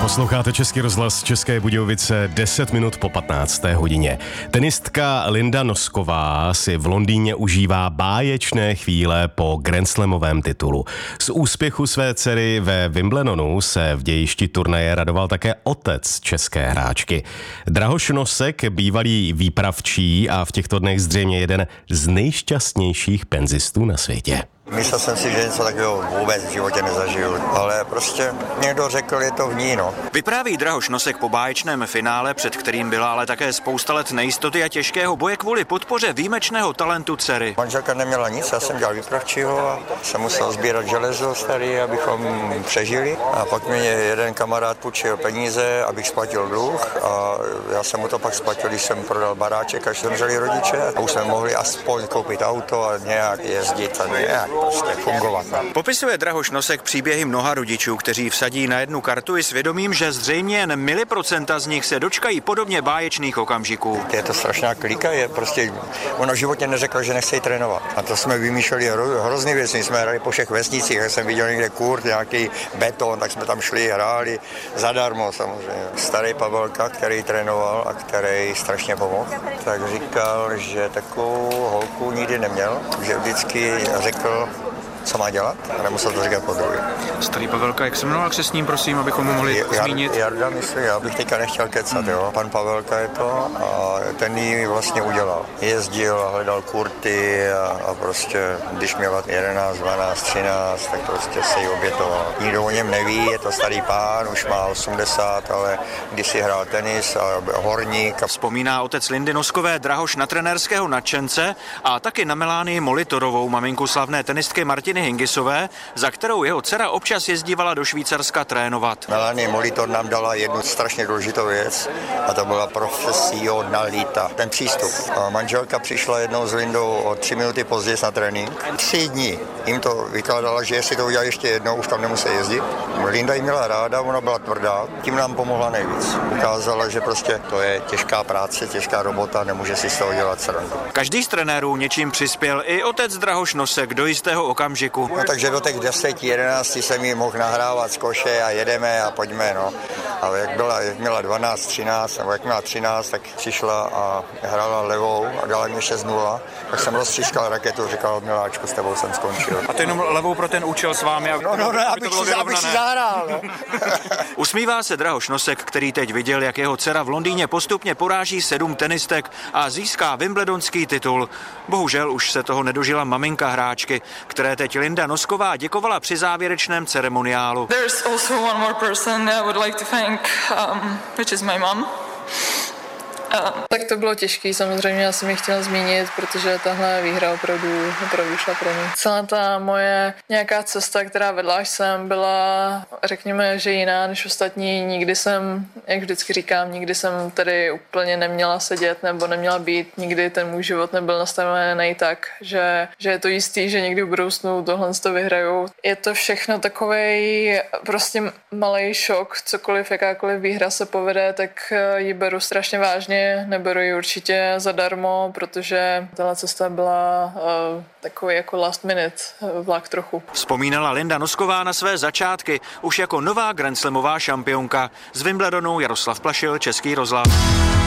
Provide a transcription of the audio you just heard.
Posloucháte Český rozhlas České Budějovice 10 minut po 15. hodině. Tenistka Linda Nosková si v Londýně užívá báječné chvíle po grandslamovém titulu. Z úspěchu své dcery ve Wimbledonu se v dějišti turnaje radoval také otec české hráčky. Drahoš Nosek, bývalý výpravčí a v těchto dnech zřejmě jeden z nejšťastnějších penzistů na světě. Myslel jsem si, že něco takového vůbec v životě nezažiju, ale prostě někdo řekl, je to v ní, no. Vypráví Drahoš Nosek po báječném finále, před kterým byla ale také spousta let nejistoty a těžkého boje kvůli podpoře výjimečného talentu dcery. Manželka neměla nic, já jsem dělal výpravčího a jsem musel sbírat železo starý, abychom přežili. A pak mi jeden kamarád půjčil peníze, abych splatil dluh a já jsem mu to pak splatil, když jsem prodal baráček, až zemřeli rodiče a už jsme mohli aspoň koupit auto a nějak jezdit a nějak prostě fungovat. Popisuje Drahoš Nosek příběhy mnoha rodičů, kteří vsadí na jednu kartu i svědomím, že zřejmě jen miliprocenta z nich se dočkají podobně báječných okamžiků. Je to strašná klika, je prostě, ona v životě neřekla, že nechce trénovat. A to jsme vymýšleli hrozný věci, jsme hráli po všech vesnicích, jak jsem viděl někde kurt, nějaký beton, tak jsme tam šli, hráli zadarmo samozřejmě. Starý Pavelka, který trénoval a který strašně pomohl, tak říkal, že takovou holku nikdy neměl, že vždycky řekl, co má dělat, a nemusel to říkat po druhé. Starý Pavelka, jak se jmenoval křestním, prosím, abychom ho mohli zmínit? Jarda, myslím, já bych teďka nechtěl kecat, jo. Pan Pavelka je to a ten ji vlastně udělal. Jezdil a hledal kurty a prostě, když měl 11, 12, 13, tak prostě se jí obětoval. Nikdo o něm neví, je to starý pán, už má 80, ale když si hrál tenis a horník. Vzpomíná otec Lindy Noskové Drahoš na trenérského nadšence a taky na Melánii Molitorovou, maminku slavné tenistky Martiny Hingisové, za kterou jeho dcera občas jezdívala do Švýcarska trénovat. Melanie Molitor nám dala jednu strašně důležitou věc a to byla profesionalita, ten přístup. A manželka přišla jednou s Lindou o 3 minuty později na trénink. 3 dní jim to vykládala, že jestli to udělá ještě jednou, už tam nemusí jezdit. Linda jí měla ráda, ona byla tvrdá, tím nám pomohla nejvíc. Ukázala, že prostě to je těžká práce, těžká robota, nemůže si z toho dělat srandu. Každý z trenérů něčím přispěl, i otec Drahoš Nosek do jistého okamžiku. No, takže do těch 10, 11 jsem jí mohl nahrávat z koše a jedeme a pojďme, no. Ale jak měla 12, 13, nebo jak měla 13, tak přišla a hrála levou a dala mě 6-0. Tak jsem roztřískal raketu, říkal, miláčku, s tebou jsem skončil. A to jenom levou pro ten účel s vámi? Abych si zahrál, no. Usmívá se Drahoš Nosek, který teď viděl, jak jeho dcera v Londýně postupně poráží 7 tenistek a získá wimbledonský titul. Bohužel už se toho nedožila maminka hráčky, které teď Linda Nosková děkovala při závěrečném ceremoniálu. There's also one more person I would like to thank, which is my mom. Tak to bylo těžký, samozřejmě já jsem ji chtěla zmínit, protože tahle výhra opravdu šla pro mě. Celá ta moje nějaká cesta, která vedla až sem, byla, řekněme, že jiná než ostatní. Nikdy jsem, jak vždycky říkám, nikdy jsem tady úplně neměla sedět nebo neměla být. Nikdy ten můj život nebyl nastavený tak, že je to jistý, že někdy v budoucnu tohle to vyhraju. Je to všechno takovej prostě malej šok, cokoliv, jakákoliv výhra se povede, tak ji beru strašně vážně. Neberu ji určitě zadarmo, protože tahle cesta byla takový jako last minute vlak trochu. Vzpomínala Linda Nosková na své začátky už jako nová grandslamová šampionka. Z Wimbledonu Jaroslav Plašil, Český rozhlas.